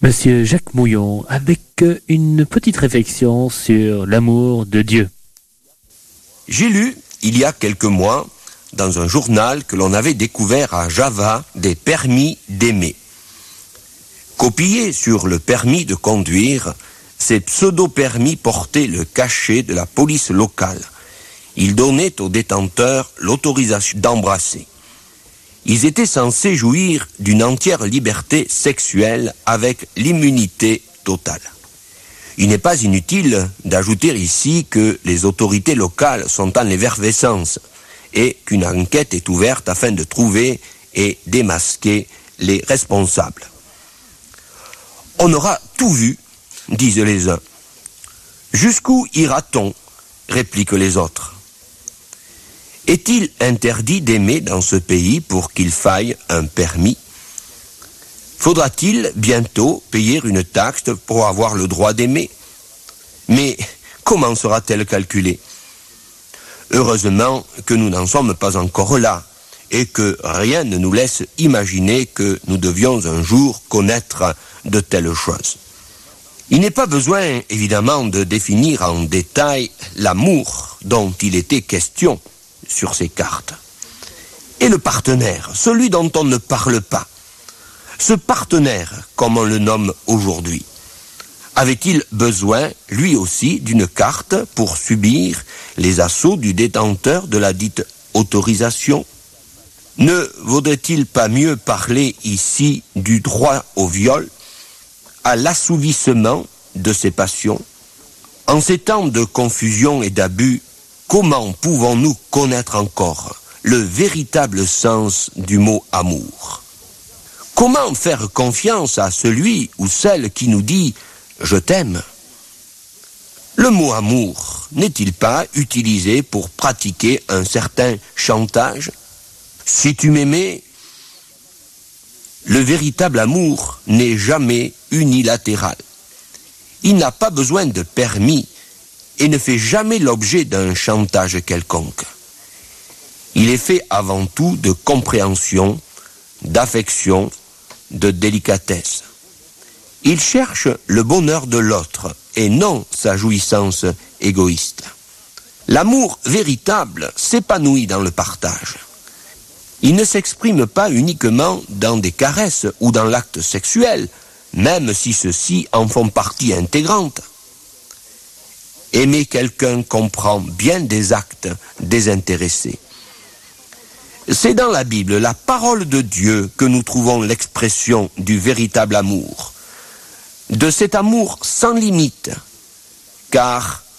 Monsieur Jacques Mouillon, avec une petite réflexion sur l'amour de Dieu. J'ai lu, il y a quelques mois, dans un journal que l'on avait découvert à Java des permis d'aimer. Copiés sur le permis de conduire, ces pseudo-permis portaient le cachet de la police locale. Ils donnaient aux détenteurs l'autorisation d'embrasser. Ils étaient censés jouir d'une entière liberté sexuelle avec l'immunité totale. Il n'est pas inutile d'ajouter ici que les autorités locales sont en effervescence et qu'une enquête est ouverte afin de trouver et démasquer les responsables. On aura tout vu, disent les uns. Jusqu'où ira-t-on, répliquent les autres. Est-il interdit d'aimer dans ce pays pour qu'il faille un permis? Faudra-t-il bientôt payer une taxe pour avoir le droit d'aimer? Mais comment sera-t-elle calculée? Heureusement que nous n'en sommes pas encore là et que rien ne nous laisse imaginer que nous devions un jour connaître de telles choses. Il n'est pas besoin, évidemment, de définir en détail l'amour dont il était question sur ces cartes. Et le partenaire, celui dont on ne parle pas, ce partenaire, comme on le nomme aujourd'hui, avait-il besoin, lui aussi, d'une carte pour subir les assauts du détenteur de la dite autorisation? Ne vaudrait-il pas mieux parler ici du droit au viol, à l'assouvissement de ses passions? En ces temps de confusion et d'abus, comment pouvons-nous connaître encore le véritable sens du mot amour? Comment faire confiance à celui ou celle qui nous dit « je t'aime » ? Le mot amour n'est-il pas utilisé pour pratiquer un certain chantage? Si tu m'aimais, le véritable amour n'est jamais unilatéral. Il n'a pas besoin de permis et ne fait jamais l'objet d'un chantage quelconque. Il est fait avant tout de compréhension, d'affection, de délicatesse. Il cherche le bonheur de l'autre et non sa jouissance égoïste. L'amour véritable s'épanouit dans le partage. Il ne s'exprime pas uniquement dans des caresses ou dans l'acte sexuel, même si ceux-ci en font partie intégrante. Aimer quelqu'un comprend bien des actes désintéressés. C'est dans la Bible, la parole de Dieu, que nous trouvons l'expression du véritable amour, de cet amour sans limite, car